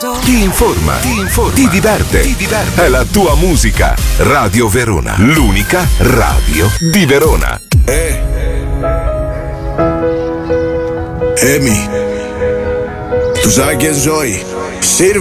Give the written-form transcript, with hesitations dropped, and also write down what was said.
Ti informa, ti diverte. È la tua musica. Radio Verona, l'unica radio di Verona. Emi, tú sabes quién soy. Sirve.